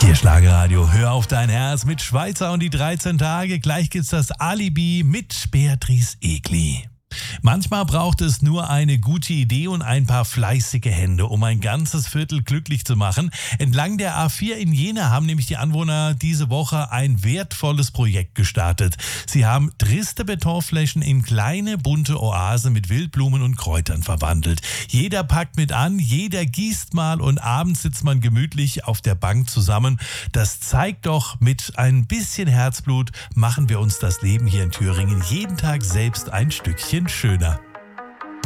Hier Schlagerradio, hör auf dein Herz mit Schweizer und die 13 Tage. Gleich gibt's das Alibi mit Beatrice Egli. Manchmal braucht es nur eine gute Idee und ein paar fleißige Hände, um ein ganzes Viertel glücklich zu machen. Entlang der A4 in Jena haben nämlich die Anwohner diese Woche ein wertvolles Projekt gestartet. Sie haben triste Betonflächen in kleine bunte Oasen mit Wildblumen und Kräutern verwandelt. Jeder packt mit an, jeder gießt mal und abends sitzt man gemütlich auf der Bank zusammen. Das zeigt doch, mit ein bisschen Herzblut machen wir uns das Leben hier in Thüringen jeden Tag selbst ein Stückchen schöner.